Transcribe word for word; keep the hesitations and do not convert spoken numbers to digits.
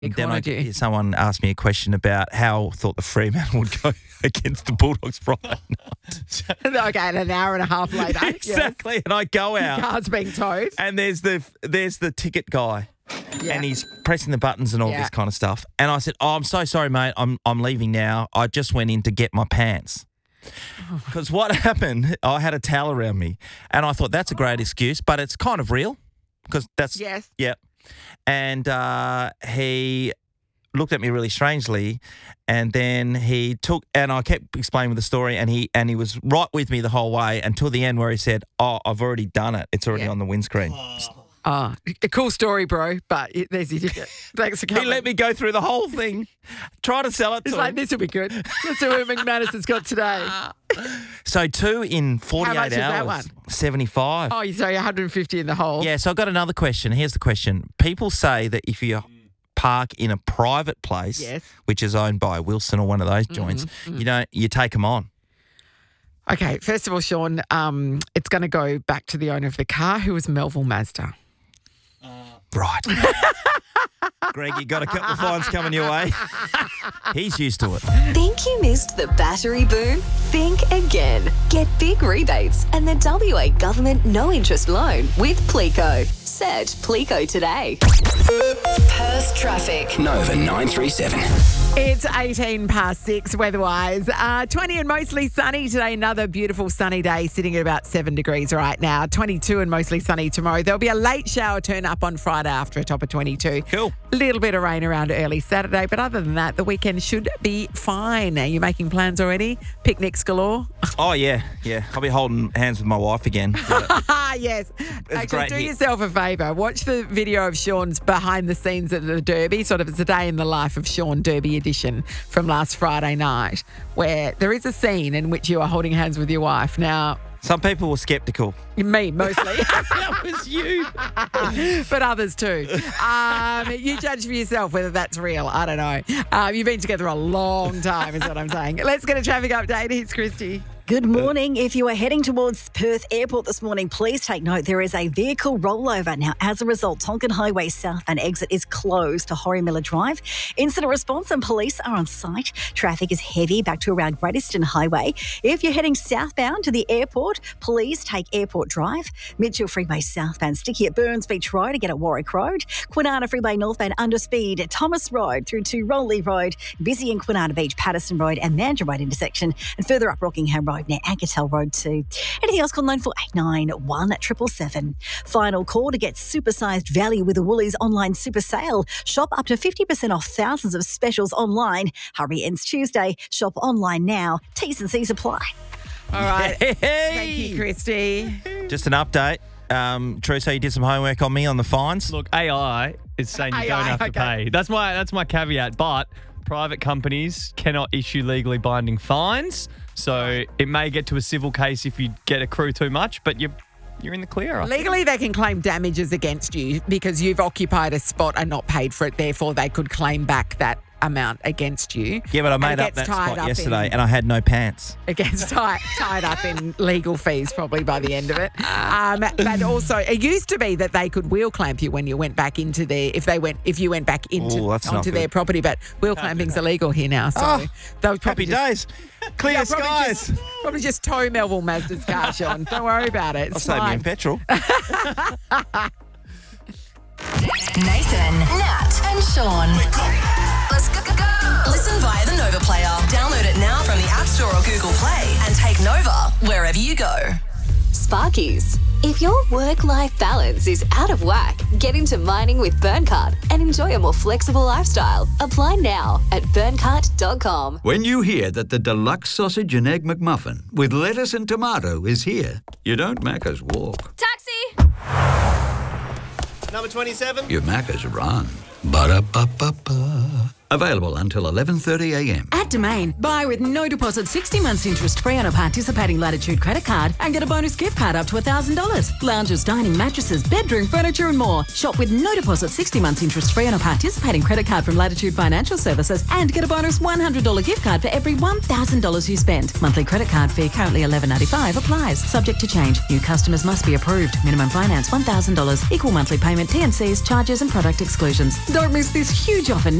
Then I, you. someone asked me a question about how I thought the Fremantle would go against the Bulldogs Friday night. Okay, and an hour and a half later. Exactly. Yes. And I go out. Car's being towed. And there's the there's the ticket guy. Yeah. And he's pressing the buttons and all Yeah. this kind of stuff. And I said, oh, I'm so sorry, mate. I'm I'm leaving now. I just went in to get my pants. Because what happened, I had a towel around me. And I thought, that's a great excuse, but it's kind of real. Because that's... Yes. Yeah. And uh, he looked at me really strangely, and then he took, and I kept explaining the story, and he and he was right with me the whole way until the end where he said, oh, I've already done it. It's already Yeah. on the windscreen. Oh, a cool story, bro, but it, there's your ticket. Thanks for coming. He let me go through the whole thing, try to sell it He's to like, him. this will be good. Let's see what McManus has got today. So two in forty-eight How much is hours. that one? seventy-five. Oh, you say one hundred fifty in the hole. Yeah, so I've got another question. Here's the question. People say that if you park in a private place, Yes. which is owned by Wilson or one of those joints, you don't, you take them on. Okay, first of all, Sean, um, it's going to go back to the owner of the car, who was Melville Mazda. Right. Greg, you got a couple of fines coming your way. He's used to it. Think you missed the battery boom? Think again. Get big rebates and the W A government no-interest loan with Plico. Search Plico today. Perth traffic. Nova nine three seven. It's eighteen past six weather-wise. Uh, twenty and mostly sunny today. Another beautiful sunny day sitting at about seven degrees right now. twenty-two and mostly sunny tomorrow. There'll be a late shower turn up on Friday after a top of twenty-two. Cool. A little bit of rain around early Saturday, but other than that, the weekend should be fine. Are you making plans already? Picnics galore? Oh, yeah, yeah. I'll be holding hands with my wife again. Yeah. Ah, yes. a Actually, great do hit. yourself a favour. Watch the video of Sean's behind the scenes at the Derby, sort of it's a day in the life of Sean Derby edition from last Friday night, where there is a scene in which you are holding hands with your wife. Now, Some people were sceptical. me mostly, That was you. but others too. Um, you judge for yourself whether that's real. I don't know. Um, you've been together a long time, is what I'm saying. Let's get a traffic update. Here's Christy. Good morning. If you are heading towards Perth Airport this morning, please take note there is a vehicle rollover. Now, as a result, Tonkin Highway South and exit is closed to Horry-Miller Drive. Incident response and police are on site. Traffic is heavy back to around Great Eastern Highway. If you're heading southbound to the airport, please take Airport Drive. Mitchell Freeway southbound, sticky at Burns Beach Road, again at Warwick Road. Kwinana Freeway northbound, under speed at Thomas Road through to Rowley Road. Busy in Kwinana Beach, Patterson Road and Mandurah Road intersection. And further up Rockingham Road near Ankertel Road too. Anything else, call nine four eight nine, one seven seven seven. Final call to get supersized value with the Woolies online super sale. Shop up to fifty percent off thousands of specials online. Hurry ends Tuesday. Shop online now. T's and C's apply. All right. Hey. Thank you, Christy. Just an update. Um, Truso, you did some homework on me on the fines. Look, A I is saying you A I, don't have to okay. pay. That's my that's my caveat. But private companies cannot issue legally binding fines, so it may get to a civil case if you get accrue too much. But you you're in the clear. I think. Legally, they can claim damages against you because you've occupied a spot and not paid for it. Therefore, they could claim back that amount against you. Yeah, but I And made it up gets that tied spot up yesterday in- and I had no pants. It gets tied, tied up in legal fees probably by the end of it. Um, but also, it used to be that they could wheel clamp you when you went back into their, if they went, if you went back into Ooh, that's not onto their good. property. But wheel clamping's illegal here now, so Oh, they'll probably Happy just, days. Clear Yeah, probably skies. Just, probably just tow Melville Mazda's car, Sean. Don't worry about it. I'll It's save me fine. in petrol. Nathan, Nat, and Sean. Let's go, go, go. Listen via the Nova Player. Download it now from the App Store or Google Play and take Nova wherever you go. Sparkies. If your work-life balance is out of whack, get into mining with Burncart and enjoy a more flexible lifestyle. Apply now at burncart dot com. When you hear that the deluxe sausage and egg McMuffin with lettuce and tomato is here, you don't Macca's walk. Taxi! Number twenty-seven. You Macca's run. Ba-da-ba-ba-ba. Available until eleven thirty a m. At Domain, buy with no deposit sixty months interest free on a participating Latitude credit card and get a bonus gift card up to one thousand dollars. Lounges, dining, mattresses, bedroom, furniture and more. Shop with no deposit sixty months interest free on a participating credit card from Latitude Financial Services and get a bonus one hundred dollars gift card for every one thousand dollars you spend. Monthly credit card fee currently eleven ninety-five applies. Subject to change. New customers must be approved. Minimum finance one thousand dollars. Equal monthly payment, T and Cs, charges and product exclusions. Don't miss this huge offer